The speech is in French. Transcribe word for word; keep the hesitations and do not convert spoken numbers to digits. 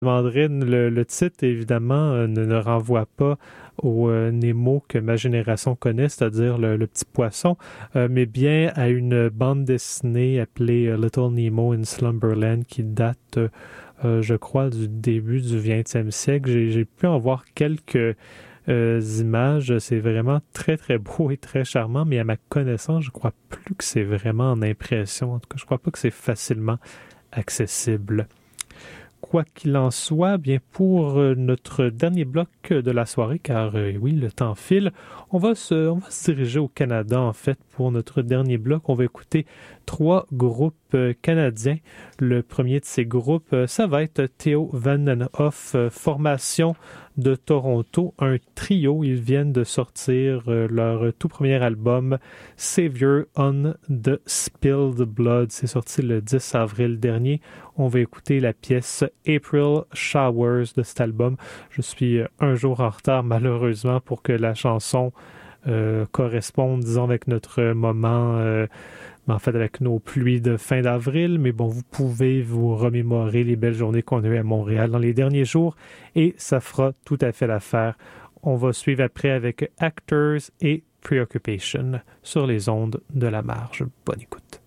demanderais, le, le titre, évidemment, euh, ne, ne renvoie pas au euh, Nemo que ma génération connaît, c'est-à-dire le, le petit poisson, euh, mais bien à une bande dessinée appelée euh, Little Nemo in Slumberland qui date, euh, je crois, du début du vingtième siècle. J'ai, j'ai pu en voir quelques euh, images. C'est vraiment très, très beau et très charmant, mais à ma connaissance, je crois plus que c'est vraiment en impression. En tout cas, je crois pas que c'est facilement accessible. Quoi qu'il en soit, bien pour notre dernier bloc de la soirée, car euh, oui, le temps file, on va, se, on va se diriger au Canada en fait pour notre dernier bloc. On va écouter trois groupes euh, canadiens. Le premier de ces groupes, euh, ça va être Theo Van den Hoff, euh, formation de Toronto, un trio. Ils viennent de sortir euh, leur tout premier album, Savior on the Spilled Blood. C'est sorti le dix avril dernier. On va écouter la pièce April Showers de cet album. Je suis un jour en retard, malheureusement, pour que la chanson euh, corresponde, disons, avec notre moment, euh, en fait, avec nos pluies de fin d'avril. Mais bon, vous pouvez vous remémorer les belles journées qu'on a eues à Montréal dans les derniers jours et ça fera tout à fait l'affaire. On va suivre après avec Actors et Preoccupation sur les ondes de la marge. Bonne écoute.